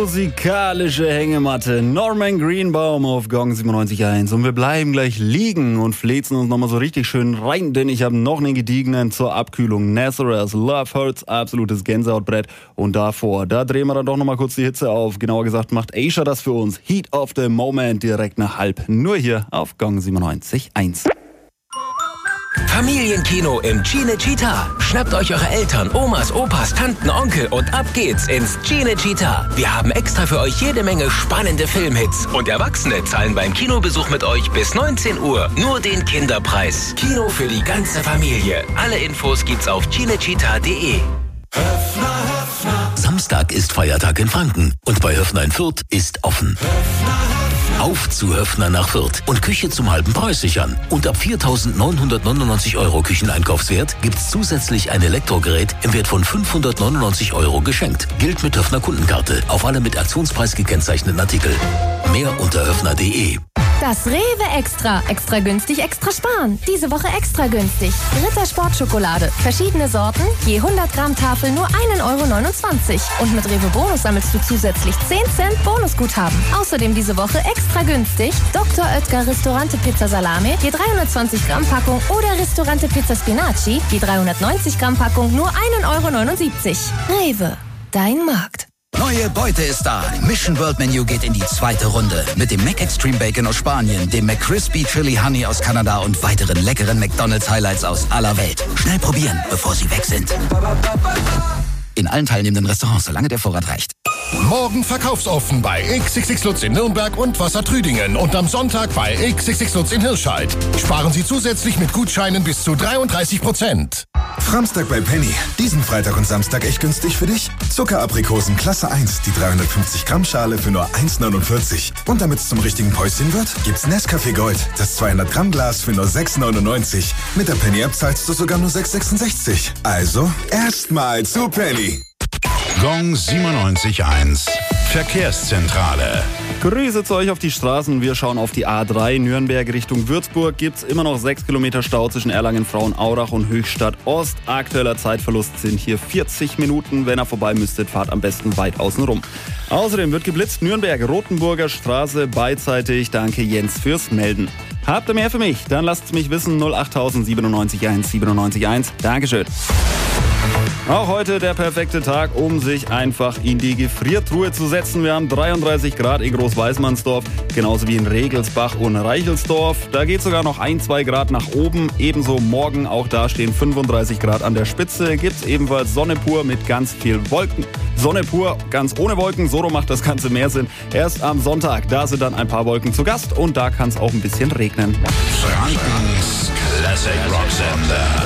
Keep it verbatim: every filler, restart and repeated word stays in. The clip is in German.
musikalische Hängematte. Norman Greenbaum auf Gong siebenundneunzig Komma eins. Und wir bleiben gleich liegen und flezen uns nochmal so richtig schön rein, denn ich habe noch einen gediegenen zur Abkühlung. Nazareth, Love Hurts, absolutes Gänsehautbrett. Und davor, da drehen wir dann doch nochmal kurz die Hitze auf. Genauer gesagt macht Aisha das für uns. Heat of the Moment direkt nach halb. Nur hier auf Gong siebenundneunzig Komma eins. Familienkino im Cinecittà. Schnappt euch eure Eltern, Omas, Opas, Tanten, Onkel und ab geht's ins Cinecittà. Wir haben extra für euch jede Menge spannende Filmhits. Und Erwachsene zahlen beim Kinobesuch mit euch bis neunzehn Uhr nur den Kinderpreis. Kino für die ganze Familie. Alle Infos gibt's auf cinecittà punkt de. Höffner, Höffner. Samstag ist Feiertag in Franken und bei Höffner in Fürth ist offen. Höffner, Höffner. Auf zu Höffner nach Fürth und Küche zum halben Preis sichern. Und ab viertausendneunhundertneunundneunzig Euro Kücheneinkaufswert gibt's zusätzlich ein Elektrogerät im Wert von fünfhundertneunundneunzig Euro geschenkt. Gilt mit Höffner Kundenkarte auf alle mit Aktionspreis gekennzeichneten Artikel. Mehr unter höffner punkt de. Das Rewe Extra. Extra günstig, extra sparen. Diese Woche extra günstig. Ritter Sportschokolade. Verschiedene Sorten, je hundert Gramm Tafel nur ein Euro neunundzwanzig. Und mit Rewe Bonus sammelst du zusätzlich zehn Cent Bonusguthaben. Außerdem diese Woche extra günstig Doktor Oetker Ristorante Pizza Salame, je dreihundertzwanzig Gramm Packung oder Ristorante Pizza Spinaci, je dreihundertneunzig Gramm Packung nur ein Euro neunundsiebzig. Rewe, dein Markt. Neue Beute ist da. Mission World Menu geht in die zweite Runde. Mit dem Mac Extreme Bacon aus Spanien, dem McCrispy Chili Honey aus Kanada und weiteren leckeren McDonald's Highlights aus aller Welt. Schnell probieren, bevor sie weg sind. In allen teilnehmenden Restaurants, solange der Vorrat reicht. Morgen verkaufsoffen bei X X X Lutz in Nürnberg und Wassertrüdingen und am Sonntag bei X X X Lutz in Hirscheid. Sparen Sie zusätzlich mit Gutscheinen bis zu dreiunddreißig Prozent. Framstag bei Penny. Diesen Freitag und Samstag echt günstig für dich. Zuckeraprikosen Klasse eins, die dreihundertfünfzig Gramm Schale für nur eins neunundvierzig. Und damit es zum richtigen Päuschen wird, gibt's Nescafé Gold, das zweihundert Gramm Glas für nur sechs neunundneunzig. Mit der Penny-App zahlst du sogar nur sechs sechsundsechzig. Also, erstmal zu Penny. Gong siebenundneunzig Komma eins. Verkehrszentrale. Grüße zu euch auf die Straßen. Wir schauen auf die A drei Nürnberg Richtung Würzburg. Gibt's immer noch sechs Kilometer Stau zwischen Erlangen, Frauenaurach und Höchstadt Ost. Aktueller Zeitverlust sind hier vierzig Minuten. Wenn ihr vorbei müsstet, fahrt am besten weit außen rum. Außerdem wird geblitzt Nürnberg, Rotenburger Straße beidseitig. Danke Jens fürs Melden. Habt ihr mehr für mich? Dann lasst's mich wissen. null acht siebenundneunzig eins siebenundneunzig eins. Dankeschön. Auch heute der perfekte Tag, um sich einfach in die Gefriertruhe zu setzen. Wir haben dreiunddreißig Grad in Großweißmannsdorf, genauso wie in Regelsbach und Reichelsdorf. Da geht sogar noch ein, zwei Grad nach oben. Ebenso morgen, auch da stehen fünfunddreißig Grad an der Spitze. Gibt's ebenfalls Sonne pur mit ganz viel Wolken. Sonne pur, ganz ohne Wolken, so macht das Ganze mehr Sinn. Erst am Sonntag, da sind dann ein paar Wolken zu Gast und da kann es auch ein bisschen regnen. Frankens Classic Rock Sender.